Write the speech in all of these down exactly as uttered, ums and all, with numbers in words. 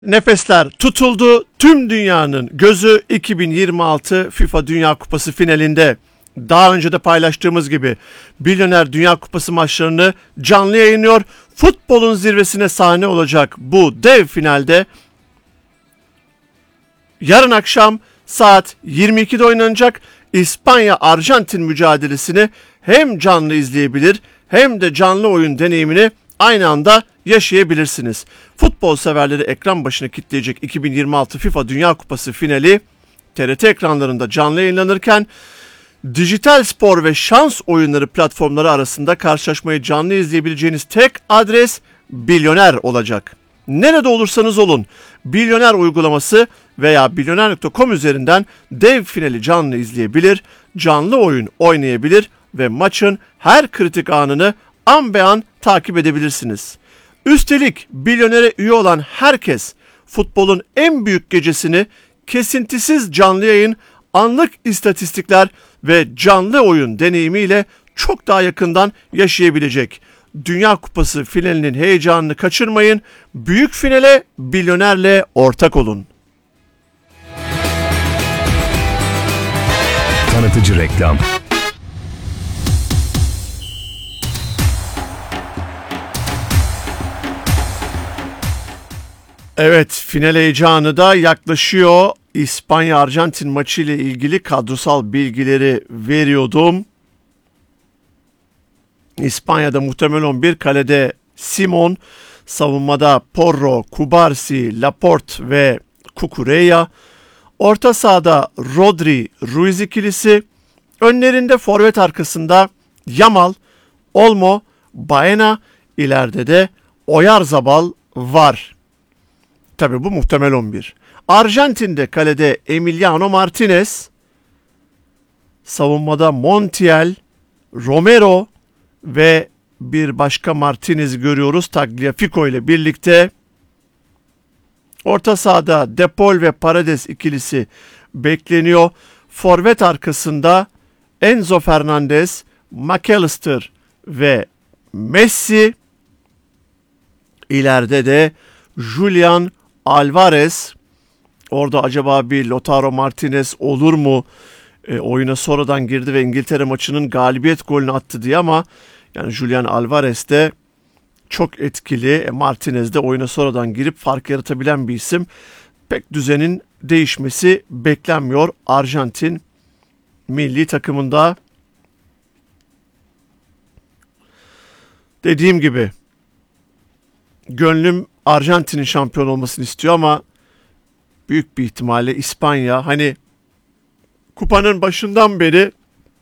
Nefesler tutuldu. Tüm dünyanın gözü iki bin yirmi altı FIFA Dünya Kupası finalinde. Daha önce de paylaştığımız gibi Milyoner Dünya Kupası maçlarını canlı yayınlıyor. Futbolun zirvesine sahne olacak bu dev finalde yarın akşam saat yirmi ikide oynanacak İspanya-Arjantin mücadelesini hem canlı izleyebilir hem de canlı oyun deneyimini aynı anda yaşayabilirsiniz. Futbol severleri ekran başına kitleyecek iki bin yirmi altı FIFA Dünya Kupası finali T R T ekranlarında canlı yayınlanırken dijital spor ve şans oyunları platformları arasında karşılaşmayı canlı izleyebileceğiniz tek adres Milyoner olacak. Nerede olursanız olun Milyoner uygulaması veya milyoner nokta com üzerinden dev finali canlı izleyebilir, canlı oyun oynayabilir ve maçın her kritik anını an be an takip edebilirsiniz. Üstelik Milyoner'e üye olan herkes futbolun en büyük gecesini kesintisiz canlı yayın, anlık istatistikler ve canlı oyun deneyimiyle çok daha yakından yaşayabilecek. Dünya Kupası finalinin heyecanını kaçırmayın. Büyük finale Milyoner'le ortak olun. Tanıtıcı reklam. Evet, final heyecanı da yaklaşıyor. İspanya-Arjantin maçı ile ilgili kadrosal bilgileri veriyordum. İspanya'da muhtemel on bir, kalede Simon, savunmada Porro, Cubarsí, Laporte ve Cucurella, orta sahada Rodri, Ruiz ikilisi, önlerinde forvet arkasında Yamal, Olmo, Baena, ileride de Oyarzabal var. Tabii bu muhtemel on bir. Arjantin'de kalede Emiliano Martinez, savunmada Montiel, Romero ve bir başka Martinez görüyoruz Tagliafico ile birlikte. Orta sahada De Paul ve Paredes ikilisi bekleniyor. Forvet arkasında Enzo Fernandez, McAllister ve Messi. İleride de Julian Alvarez. Orada acaba bir Lautaro Martinez olur mu? E, oyuna sonradan girdi ve İngiltere maçının galibiyet golünü attı diye, ama yani Julian Alvarez de çok etkili. E, Martinez de oyuna sonradan girip fark yaratabilen bir isim. Pek düzenin değişmesi beklenmiyor Arjantin milli takımında. Dediğim gibi gönlüm Arjantin'in şampiyon olmasını istiyor ama büyük bir ihtimalle İspanya, hani kupanın başından beri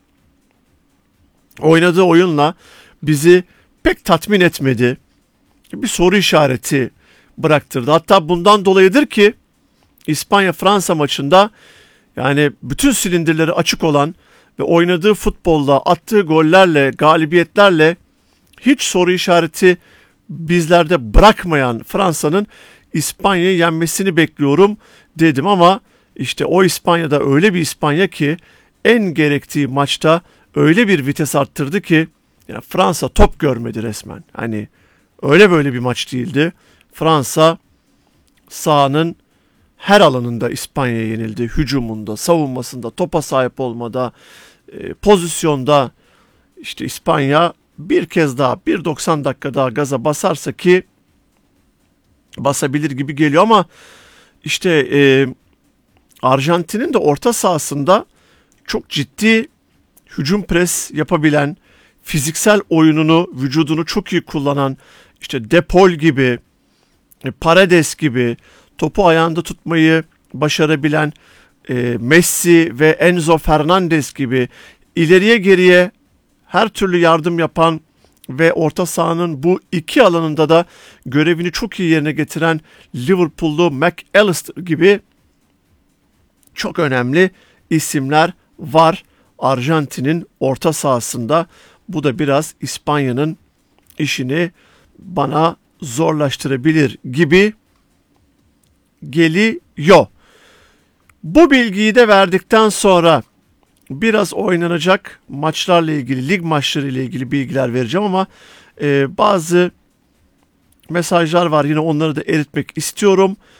oynadığı oyunla bizi pek tatmin etmedi. Bir soru işareti bıraktırdı. Hatta bundan dolayıdır ki İspanya-Fransa maçında yani bütün silindirleri açık olan ve oynadığı futbolla, attığı gollerle, galibiyetlerle hiç soru işareti bizlerde bırakmayan Fransa'nın İspanya'yı yenmesini bekliyorum dedim, ama işte o İspanya'da öyle bir İspanya ki en gerektiği maçta öyle bir vites arttırdı ki yani Fransa top görmedi resmen. Hani öyle böyle bir maç değildi. Fransa sahanın her alanında İspanya'ya yenildi. Hücumunda, savunmasında, topa sahip olmada, e, pozisyonda. İşte İspanya bir kez daha bir doksan dakika daha gaza basarsa ki basabilir gibi geliyor, ama işte e, Arjantin'in de orta sahasında çok ciddi hücum pres yapabilen, fiziksel oyununu, vücudunu çok iyi kullanan, işte De Paul gibi, Paredes gibi topu ayağında tutmayı başarabilen e, Messi ve Enzo Fernandez gibi ileriye geriye her türlü yardım yapan ve orta sahanın bu iki alanında da görevini çok iyi yerine getiren Liverpool'lu McAllister gibi çok önemli isimler var Arjantin'in orta sahasında. Bu da biraz İspanya'nın işini bana zorlaştırabilir gibi geliyor. Bu bilgiyi de verdikten sonra biraz oynanacak maçlarla ilgili, lig maçları ile ilgili bilgiler vereceğim, ama e, bazı mesajlar var, yine onları da eritmek istiyorum.